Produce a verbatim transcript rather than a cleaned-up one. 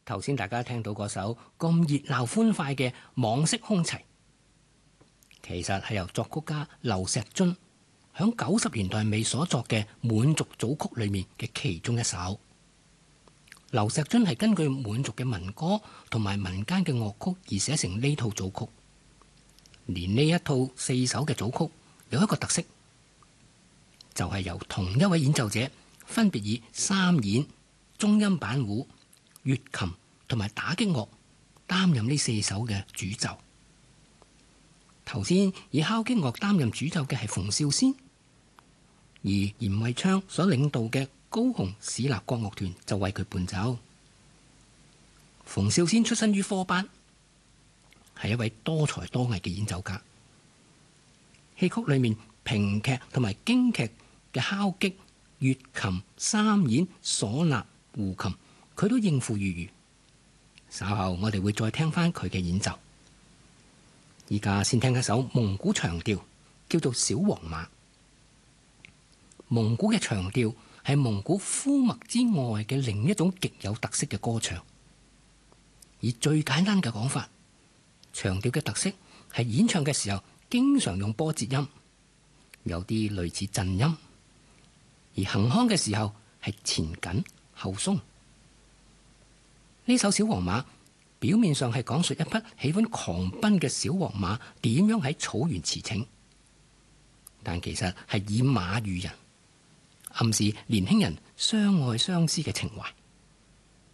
頭先大家聽到嗰首咁熱鬧歡快嘅《網式空齊》，其實係由作曲家劉錫津響九十年代尾所作嘅滿族組曲裏面嘅其中一首。劉錫津係根據滿族嘅民歌同埋民間嘅樂曲而寫成呢套組曲。連呢一套四首嘅組曲有一個特色，就係由同一位演奏者分別以三弦、中音板胡、月琴同埋打擊樂擔任呢四首嘅主奏。頭先以敲擊樂擔任主奏嘅係馮紹先，而嚴惠昌所領導嘅高雄市立國樂團就為佢伴奏。馮紹先出身於科班，係一位多才多藝嘅演奏家。戲曲裏面評劇同埋京劇嘅敲擊、月琴、三弦、嗩吶、胡琴，佢都應付如魚。稍後我哋會再聽翻佢嘅演奏。依家先聽一首蒙古長調，叫做《小黃馬》。蒙古嘅長調係蒙古呼麥之外嘅另一種極有特色嘅歌唱。以最簡單嘅講法，長調嘅特色係演唱嘅時候經常用波節音，有啲類似震音；而行腔嘅時候係前緊後鬆。呢首小黃馬表面上係講述一匹喜歡狂奔嘅小黃馬點樣喺草原馳騁，但其實係以馬喻人，暗示年輕人相愛相思嘅情懷。